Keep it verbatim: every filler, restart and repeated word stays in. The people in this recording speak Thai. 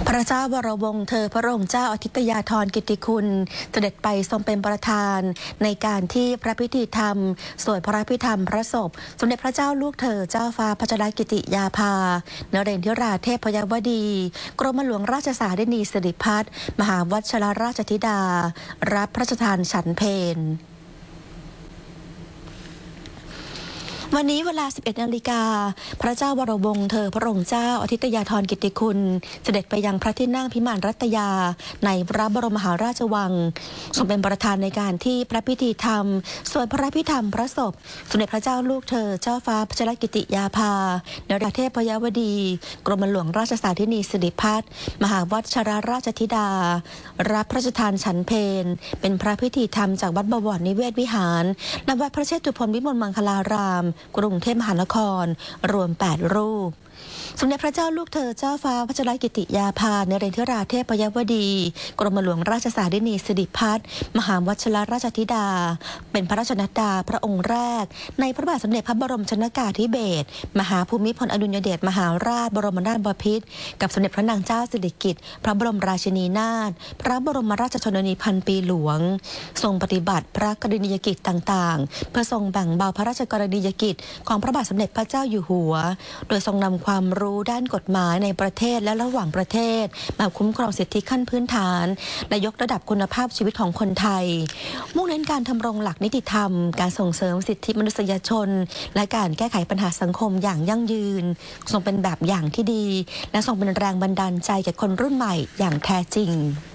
พระเจ้าวรวงศ์เธอพระองค์เจ้าอาทิตยาธรกิตติคุณเสด็จไปทรงเป็นประธานในการที่พระพิธีธรรมสวดพระพิธรรมพระศพสมเด็จพระเจ้าลูกเธอเจ้าฟ้าพัชรกิติยาภานเรนทิราเทพยวดีกรมหลวงราชสารินีสิริพัฒน์มหาวัชรราชธิดารับพระราชทานฉันเพลวันนี้เวลา สิบเอ็ดนาฬิกาพระเจ้าวรวงศ์เธอพระองค์เจ้าอาทิตยาธรกิตติคุณเสด็จไปยังพระที่นั่งพิมานรัตยาในพระบรมมหาราชวังทรงเป็นประธานในการที่พระพิธีธรรมสวดพระพิธรรมพระศพสมเด็จพระเจ้าลูกเธอเจ้าฟ้าพัชรกิติยาภานเรศเทพยวดีกรมหลวงราชสารินีสิริพัฒน์มหาวัชรราชธิดารับพระราชทานฉันเพลเป็นพระพิธีธรรมจากวัดบวรนิเวศวิหารณวัดพระเชตุพนวิมลมังคลารามกรุงเทพมหานครรวมแปดรูปสมเด็จพระเจ้าลูกเธอเจ้าฟ้าพัชรกิติยาภานเรนทิราเทพยวดีกรมหลวงราชสารินีสิริพัฒน์มหาวัชรราชธิดาเป็นพระราชนัดดาพระองค์แรกในพระบาทสมเด็จพระบรมชนกาธิเบศรมหาภูมิพลอดุลยเดชมหาราชบรมนาถบพิตรกับสมเด็จพระนางเจ้าสิริกิติ์พระบรมราชินีนาถพระบรมราชชนนีพันปีหลวงทรงปฏิบัติพระกรณียกิจต่างๆเพื่อทรงแบ่งเบาพระราชกรณียกิจของพระบาทสมเด็จพระเจ้าอยู่หัวโดยทรงนำความรู้ด้านกฎหมายในประเทศและระหว่างประเทศมาคุ้มครองสิทธิขั้นพื้นฐานและยกระดับคุณภาพชีวิตของคนไทยมุ่งเน้นการทำรงหลักนิติธรรมการส่งเสริมสิทธิมนุษยชนและการแก้ไขปัญหาสังคมอย่างยั่งยืนทรงเป็นแบบอย่างที่ดีและทรงเป็นแรงบันดาลใจแก่คนรุ่นใหม่อย่างแท้จริง